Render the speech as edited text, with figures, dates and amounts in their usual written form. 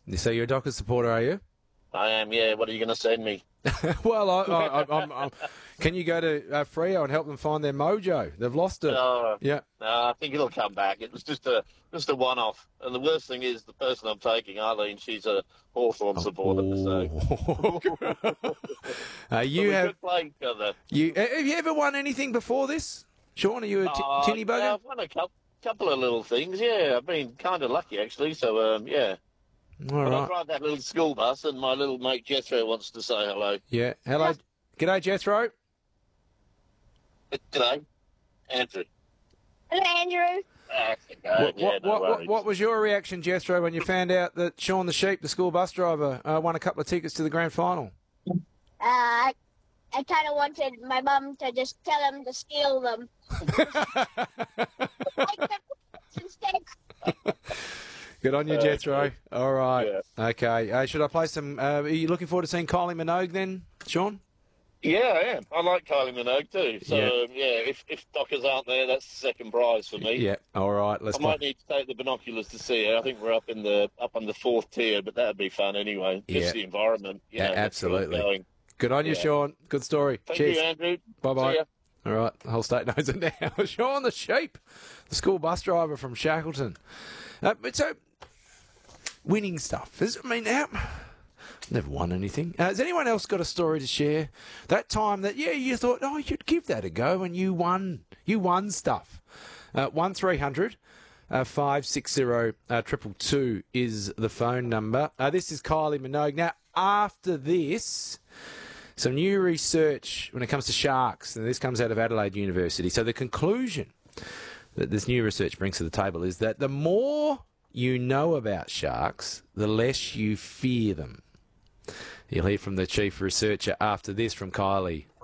So you're a Dockers supporter, are you? I am, yeah. What are you going to send me? Well, can you go to Freo and help them find their mojo? They've lost it. Yeah. No, I think it'll come back. It was just a one-off. And the worst thing is the person I'm taking, Arlene, she's a Hawthorn supporter. So you have playing each other. Have you ever won anything before this? Sean, are you a tinny bugger? Yeah, I've won a couple of little things. Yeah, I've been kind of lucky actually. So yeah. All right. I drive that little school bus, and my little mate Jethro wants to say hello. Yeah. Hello. G'day, Jethro. G'day, Andrew. Hello, Andrew. What was your reaction, Jethro, when you found out that Sean the Sheep, the school bus driver, won a couple of tickets to the grand final? I kind of wanted my mum to just tell him to steal them. Good on you, Jethro. All right. Yeah. Okay. Should I play some... are you looking forward to seeing Kylie Minogue then, Sean? Yeah, I am. I like Kylie Minogue too. So, if Dockers aren't there, that's the second prize for me. Yeah. All right. I might need to take the binoculars to see her. I think we're up on the fourth tier, but that'd be fun anyway. Just the environment. Absolutely. Good on you, Sean. Good story. Thank Cheers. you, Andrew. Bye-bye. See ya. All right. The whole state knows it now. Sean the Sheep, the school bus driver from Shackleton. So, winning stuff. Never won anything. Has anyone else got a story to share? That time that, you thought, you should give that a go, and you won. You won stuff. 1300 560 222 is the phone number. This is Kylie Minogue. Now, after this, some new research when it comes to sharks, and this comes out of Adelaide University. So the conclusion that this new research brings to the table is that the more you know about sharks, the less you fear them. You'll hear from the chief researcher after this from Kylie.